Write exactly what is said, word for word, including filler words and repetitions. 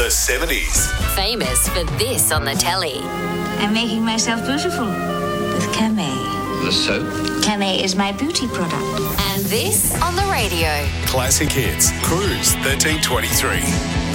the seventies. Famous for this on the telly. I'm making myself beautiful with Camay. The soap? Camay is my beauty product. And this on the radio. Classic hits. Cruise thirteen twenty-three.